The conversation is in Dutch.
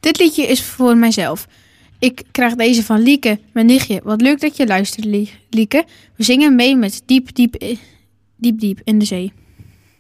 Dit liedje is voor mijzelf. Ik krijg deze van Lieke, mijn nichtje. Wat leuk dat je luistert, Lieke. We zingen mee met diep, diep in de zee.